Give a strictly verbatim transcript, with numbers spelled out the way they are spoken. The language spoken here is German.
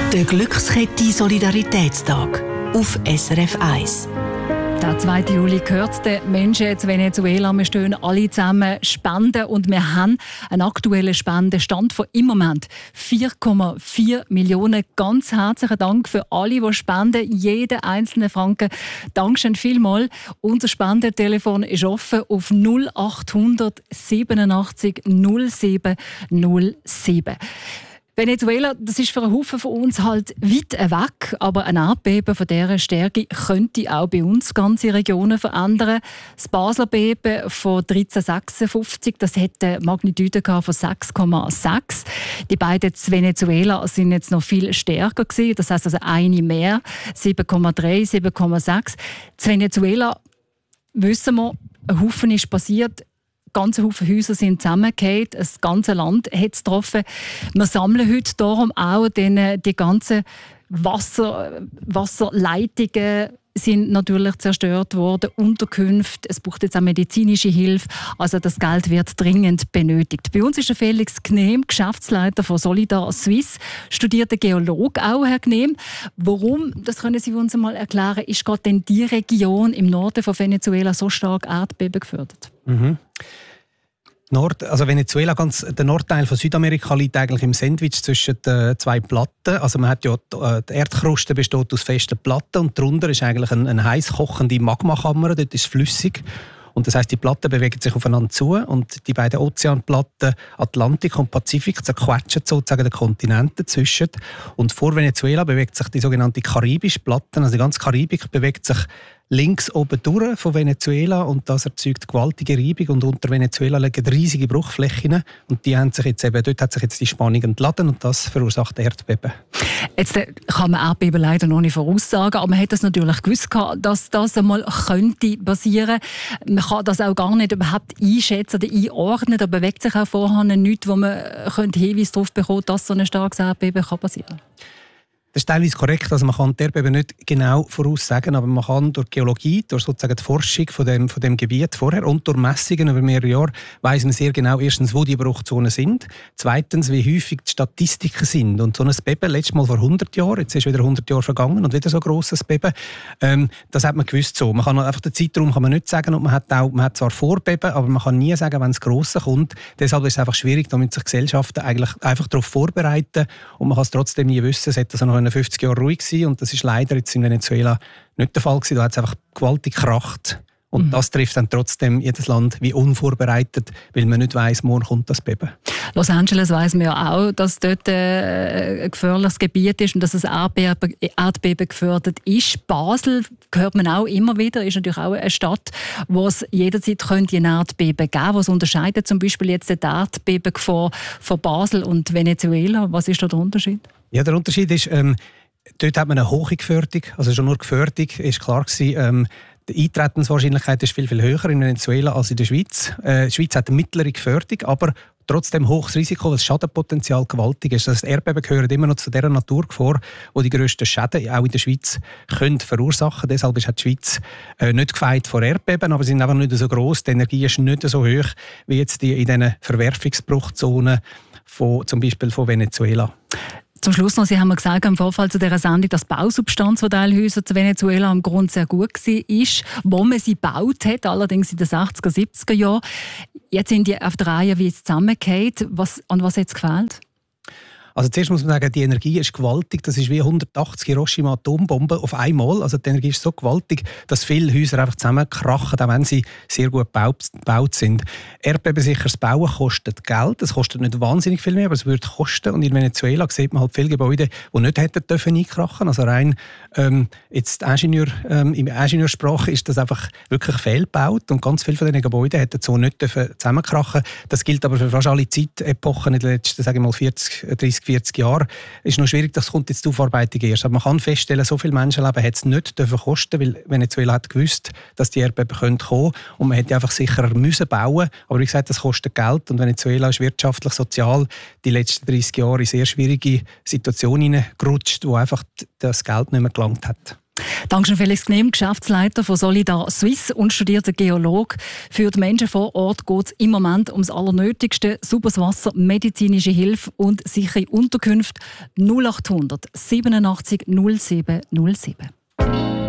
Der Glückskette Solidaritätstag auf S R F eins. Der zweite Juli gehört den Menschen in Venezuela. Wir stehen alle zusammen spenden und wir haben einen aktuellen Spendenstand von im Moment vier Komma vier Millionen. Ganz herzlichen Dank für alle, die spenden, jeden einzelnen Franken. Dankeschön vielmals. Unser Spendentelefon ist offen auf null acht hundert siebenundachtzig null sieben null sieben. Venezuela, das ist für einen Haufen von uns halt weit weg, aber ein Erdbeben von dieser Stärke könnte auch bei uns ganze Regionen verändern. Das Basler Beben von dreizehnhundertsechsundfünfzig, das hätte Magnitude von sechs Komma sechs. Die beiden in Venezuela sind jetzt noch viel stärker gewesen, das heisst also eine mehr, sieben Komma drei, sieben Komma sechs. In Venezuela wissen wir, ein Haufen ist passiert. Ganze Haufen Häuser sind zusammengefallen, das ganze Land hat es getroffen. Wir sammeln heute darum auch den, die ganzen Wasser, Wasserleitungen sind natürlich zerstört worden, Unterkünfte, es braucht jetzt auch medizinische Hilfe, also das Geld wird dringend benötigt. Bei uns ist der Felix Gnehm, Geschäftsleiter von Solidar Suisse, studierter Geologe auch, Herr Gnehm. Warum, das können Sie uns einmal erklären, ist gerade denn die Region im Norden von Venezuela so stark Erdbeben gefördert? Mhm. Nord, also Venezuela, ganz, der Nordteil von Südamerika liegt eigentlich im Sandwich zwischen den zwei Platten. Also man hat ja die, die Erdkruste besteht aus festen Platten und darunter ist eigentlich eine, eine heiß kochende Magmakammer. Dort ist es flüssig. Und das heisst, die Platten bewegen sich aufeinander zu und die beiden Ozeanplatten Atlantik und Pazifik zerquetschen sozusagen den Kontinent dazwischen. Und vor Venezuela bewegt sich die sogenannte karibische Platte, also die ganze Karibik bewegt sich links oben durch von Venezuela und das erzeugt gewaltige Reibung und unter Venezuela liegen riesige Bruchflächen und die haben sich jetzt eben, dort hat sich jetzt die Spannung entladen und das verursacht Erdbeben. Jetzt kann man Erdbeben leider noch nicht voraussagen, aber man hat das natürlich gewusst, dass das einmal könnte passieren. Man kann das auch gar nicht überhaupt einschätzen oder einordnen, da bewegt sich auch vorher nichts, wo man Hinweise darauf bekommt, dass so ein starkes Erdbeben passieren kann. Das ist teilweise korrekt, also man kann die Erdbeben nicht genau voraussagen, aber man kann durch Geologie, durch sozusagen die Forschung von dem, von dem Gebiet vorher und durch Messungen über mehrere Jahre weiss man sehr genau, erstens, wo die Bruchzonen sind, zweitens, wie häufig die Statistiken sind. Und so ein Beben, letztes Mal vor hundert Jahren, jetzt ist wieder hundert Jahre vergangen und wieder so ein grosses Beben, ähm, das hat man gewusst so. Man kann einfach den Zeitraum kann man nicht sagen und man hat, auch, man hat zwar Vorbeben, aber man kann nie sagen, wenn es Grosse kommt. Deshalb ist es einfach schwierig, damit sich Gesellschaften eigentlich einfach darauf vorbereiten und man kann es trotzdem nie wissen. Es hat also noch fünfzig Jahre ruhig gewesen, und das ist leider jetzt in Venezuela nicht der Fall gewesen. Da hat es einfach gewaltig gekracht. Und mhm. das trifft dann trotzdem jedes Land wie unvorbereitet, weil man nicht weiss, morgen kommt das Beben. Los Angeles weiss man ja auch, dass dort äh, ein gefährliches Gebiet ist und dass es Erdbeben, Erdbeben gefördert ist. Basel hört man auch immer wieder, ist natürlich auch eine Stadt, wo es jederzeit könnte ein Erdbeben geben. Was unterscheidet zum Beispiel jetzt die Erdbebengefahr von Basel und Venezuela? Was ist da der Unterschied? Ja, der Unterschied ist, ähm, dort hat man eine hohe Gefährdung, also schon nur Gefährdung ist klar gewesen, ähm, die Eintretenswahrscheinlichkeit ist viel, viel höher in Venezuela als in der Schweiz. Äh, die Schweiz hat eine mittlere Gefährdung, aber trotzdem hohes Risiko, weil das Schadenpotenzial gewaltig ist. Das Erdbeben gehören immer noch zu dieser Naturgefahr, die die grössten Schäden auch in der Schweiz können verursachen. Deshalb ist die Schweiz äh, nicht gefeit vor Erdbeben, aber sie sind einfach nicht so gross. Die Energie ist nicht so hoch wie jetzt die in diesen Verwerfungsbruchzonen von, zum Beispiel von Venezuela. Zum Schluss noch, Sie haben mir gesagt im Vorfall zu dieser Sendung, dass die Bausubstanz von Teilhäusern zu Venezuela am Grund sehr gut war, wo man sie gebaut hat, allerdings in den sechziger, siebziger Jahren. Jetzt sind die auf der Reihe wie es zusammengefallen. Was, an was hat es gefehlt? Also zuerst muss man sagen, die Energie ist gewaltig. Das ist wie hundertachtzig Hiroshima-Atombomben auf einmal. Also die Energie ist so gewaltig, dass viele Häuser einfach zusammenkrachen, auch wenn sie sehr gut gebaut sind. Erdbebensicheres Bauen kostet Geld. Es kostet nicht wahnsinnig viel mehr, aber es würde kosten. Und in Venezuela sieht man halt viele Gebäude, die nicht hätten dürfen einkrachen. Also rein ähm, jetzt Ingenieur, ähm, in Ingenieursprache ist das einfach wirklich fehlgebaut. Und ganz viele von diesen Gebäuden hätten so nicht dürfen zusammenkrachen. Das gilt aber für fast alle Zeitepochen in den letzten, sagen wir mal, vierzig, dreißig, vierzig Jahren. Es ist noch schwierig, das kommt jetzt die Aufarbeitung erst. Aber man kann feststellen, so viele Menschenleben hat es nicht dürfen kosten, weil Venezuela hat gewusst, dass die Erdbeben kommen können. Und man hätte einfach sicherer müssen bauen. Aber wie gesagt, das kostet Geld. Und Venezuela ist wirtschaftlich, sozial die letzten dreißig Jahre in sehr schwierige Situationen hineingerutscht, wo einfach das Geld nicht mehr gelangt hat. Dankeschön, Felix Gnehm, Geschäftsleiter von Solidar Suisse und studierter Geolog. Für die Menschen vor Ort geht es im Moment ums Allernötigste: sauberes Wasser, medizinische Hilfe und sichere Unterkünfte. null acht hundert siebenundachtzig null sieben null sieben.